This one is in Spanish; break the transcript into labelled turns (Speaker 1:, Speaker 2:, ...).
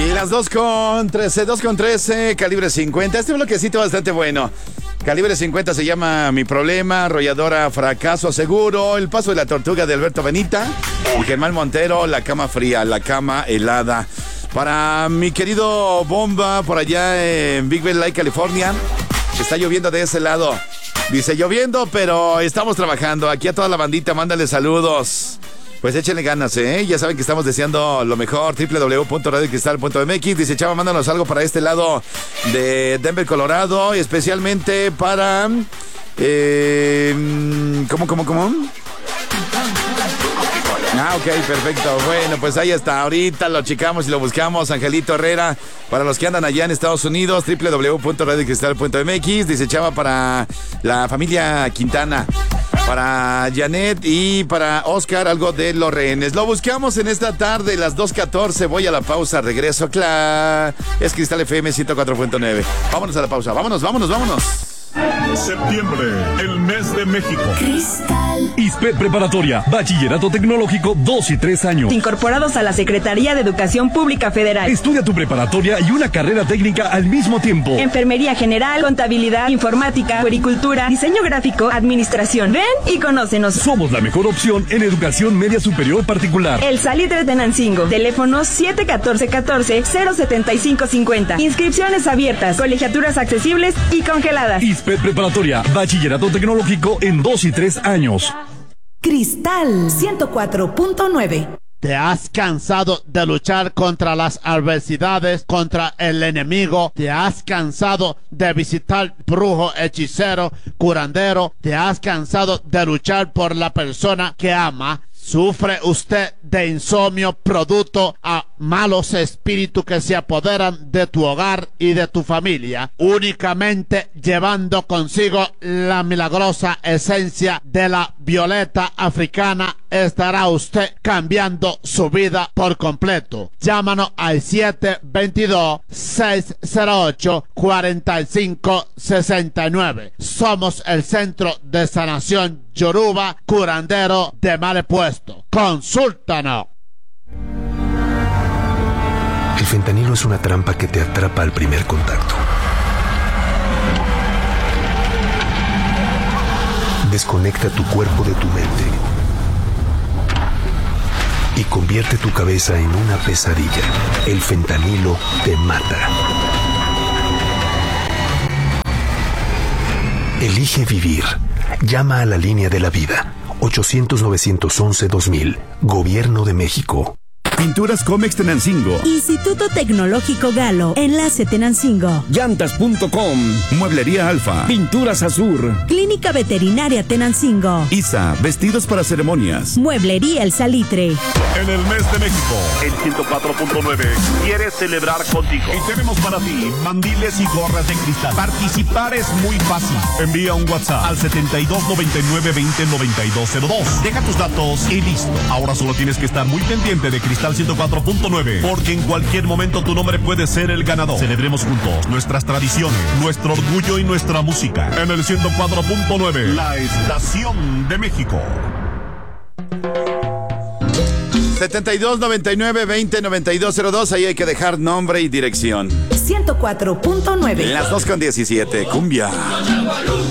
Speaker 1: Y las 2:13, calibre 50. Este bloquecito bastante bueno. Calibre 50 se llama Mi Problema, Arrolladora Fracaso Seguro, El Paso de la Tortuga de Alberto Benita, y Germán Montero, La Cama Fría, La Cama Helada. Para mi querido Bomba, por allá en Big Bend Lake, California, está lloviendo de ese lado. Dice, lloviendo, pero estamos trabajando. Aquí a toda la bandita, mándale saludos. Pues échenle ganas, ¿eh? Ya saben que estamos deseando lo mejor. www.radiocristal.mx. Dice, Chava, mándanos algo para este lado de Denver, Colorado. Especialmente para... ¿Cómo? Ah, ok, perfecto. Bueno, pues ahí está. Ahorita lo checamos y lo buscamos. Angelito Herrera, para los que andan allá en Estados Unidos, www.radiocristal.mx. Dice, Chava, para la familia Quintana, para Janet y para Oscar, algo de los rehenes. Lo buscamos en esta tarde, las 2:14. Voy a la pausa, regreso. Es Cristal FM 104.9. Vámonos a la pausa. Vámonos.
Speaker 2: Septiembre, el mes de México.
Speaker 3: Cristal.
Speaker 4: ISPED Preparatoria, Bachillerato Tecnológico 2 y 3 años.
Speaker 3: Incorporados a la Secretaría de Educación Pública Federal.
Speaker 4: Estudia tu preparatoria y una carrera técnica al mismo tiempo.
Speaker 3: Enfermería general, contabilidad, informática, puericultura, diseño gráfico, administración. Ven y conócenos.
Speaker 4: Somos la mejor opción en educación media superior particular.
Speaker 3: El Salitre Tenancingo. Teléfono 714-14-07550. Inscripciones abiertas, colegiaturas accesibles y congeladas.
Speaker 4: ISPED Preparatoria, Bachillerato Tecnológico en 2 y 3 años.
Speaker 5: Cristal 104.9.
Speaker 6: ¿Te has cansado de luchar contra las adversidades, contra el enemigo? ¿Te has cansado de visitar brujo, hechicero, curandero? ¿Te has cansado de luchar por la persona que ama? ¿Sufre usted de insomnio producto a malos espíritus que se apoderan de tu hogar y de tu familia? Únicamente llevando consigo la milagrosa esencia de la violeta africana estará usted cambiando su vida por completo. Llámanos al 722-608-4569. Somos el Centro de Sanación Yoruba, curandero de mal puesto. ¡Consúltanos!
Speaker 7: El fentanilo es una trampa que te atrapa al primer contacto. Desconecta tu cuerpo de tu mente y convierte tu cabeza en una pesadilla. El fentanilo te mata. Elige vivir. Llama a la línea de la vida. 800-911-2000. Gobierno de México.
Speaker 8: Pinturas Comex Tenancingo.
Speaker 9: Instituto Tecnológico Galo. Enlace Tenancingo.
Speaker 8: Llantas.com. Mueblería Alfa. Pinturas Azur.
Speaker 9: Clínica Veterinaria Tenancingo.
Speaker 8: ISA. Vestidos para ceremonias.
Speaker 9: Mueblería El Salitre.
Speaker 2: En el mes de México, el 104.9 quiere celebrar contigo. Y tenemos para ti mandiles y gorras de cristal. Participar es muy fácil. Envía un WhatsApp al 7299209202. Deja tus datos y listo. Ahora solo tienes que estar muy pendiente de Cristal 104.9, porque en cualquier momento tu nombre puede ser el ganador. Celebremos juntos nuestras tradiciones, nuestro orgullo y nuestra música. En el 104.9, la estación de México.
Speaker 1: 7299209202. Ahí hay que dejar nombre y dirección.
Speaker 5: 104.9.
Speaker 1: Las 2:17. Cumbia.